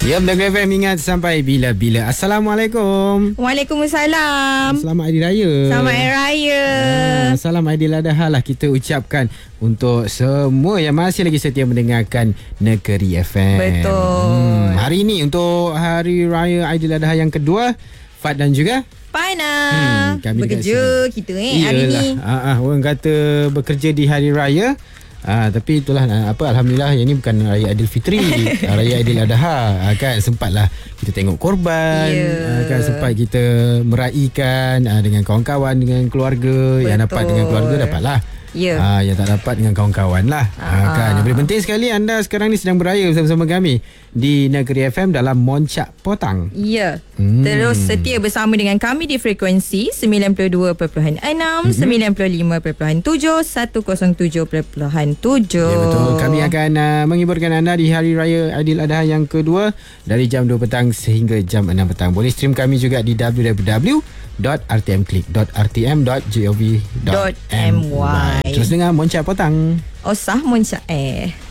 Ya, Negeri FM ingat sampai bila-bila. Assalamualaikum. Waalaikumsalam. Selamat Hari Raya. Selamat Hari Raya. Salam Aidiladha lah kita ucapkan untuk semua yang masih lagi setia mendengarkan Negeri FM. Betul. Hari ini untuk Hari Raya Aidiladha yang kedua, Fad dan juga Faina. kami bekerja kita hari ni. Orang kata bekerja di Hari Raya. Tapi itulah Alhamdulillah yang ni bukan Raya Aidilfitri, Raya Aidiladha kan, sempatlah kita tengok korban, kan, sempat kita meraihkan dengan kawan-kawan, dengan keluarga. Betul. Yang dapat dengan keluarga dapatlah. Yang tak dapat dengan kawan-kawan lah. Kan, yang paling penting sekali anda sekarang ni sedang beraya bersama-sama kami di Negeri FM dalam Moncak Potang. Terus setia bersama dengan kami di frekuensi 92.6, 95.7, 107.7. Ya, betul. Kami akan menghiburkan anda di Hari Raya Aidiladha yang kedua dari jam 2 petang sehingga jam 6 petang. Boleh stream kami juga di www.rtmclick.rtm.gov.my. Terus dengar Moncak Potang. Osah Moncak